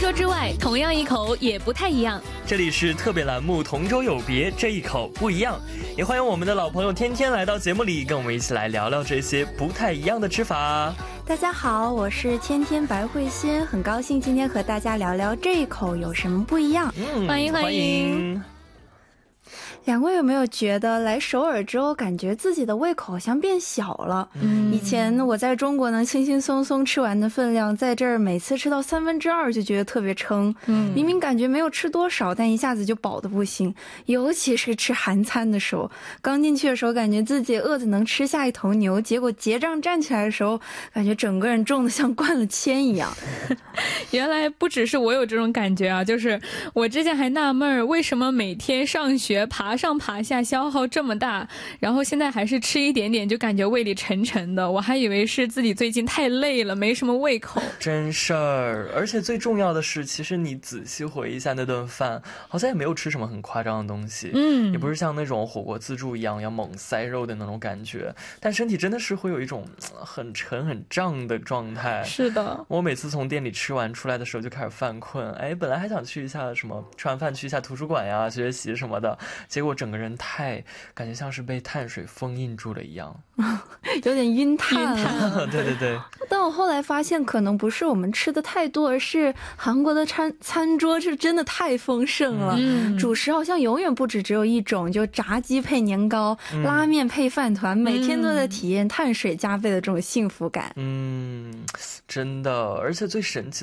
州之外，同样一口也不太一样。 这里是特别栏目《同州有别，这一口不一样》，也欢迎我们的老朋友天天来到节目里，跟我们一起来聊聊这些不太一样的吃法。 大家好，我是天天白慧欣，很高兴今天和大家聊聊这一口有什么不一样。 欢迎欢迎。 两位有没有觉得来首尔之后感觉自己的胃口好像变小了？以前我在中国能轻轻松松吃完的分量，在这儿每次吃到2/3就觉得特别撑。明明感觉没有吃多少，但一下子就饱得不行。尤其是吃韩餐的时候，刚进去的时候感觉自己饿得能吃下一头牛，结果结账站起来的时候，感觉整个人重得像灌了铅一样。 原来不只是我有这种感觉啊，就是我之前还纳闷为什么每天上学爬上爬下消耗这么大，然后现在还是吃一点点就感觉胃里沉沉的，我还以为是自己最近太累了没什么胃口。 真事儿，而且最重要的是，其实你仔细回忆一下那顿饭，好像也没有吃什么很夸张的东西，也不是像那种火锅自助一样要猛塞肉的那种感觉，但身体真的是会有一种很沉很胀的状态。 是的， 我每次从店里吃完出来的时候就开始犯困，本来还想去一下什么，吃完饭去一下图书馆呀学习什么的，结果整个人感觉像是被碳水封印住了一样， 有点晕碳了。 对对对。 但我后来发现可能不是我们吃的太多，而是韩国的餐桌是真的太丰盛了。主食好像永远不只有一种，就炸鸡配年糕，拉面配饭团，每天都在体验碳水加倍的这种幸福感。 真的，而且最神奇